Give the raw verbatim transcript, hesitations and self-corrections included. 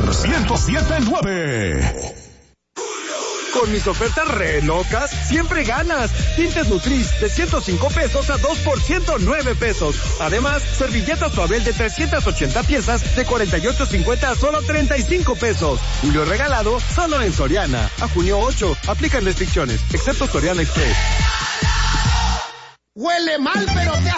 ciento siete punto nueve. Con mis ofertas re locas, siempre ganas. Tintes Nutris de ciento cinco pesos a dos por ciento nueve pesos. Además, servilletas Suabel de trescientas ochenta piezas de cuarenta y ocho cincuenta a solo treinta y cinco pesos. Julio regalado solo en Soriana. A junio ocho. Aplican restricciones, excepto Soriana Express. Huele mal, pero te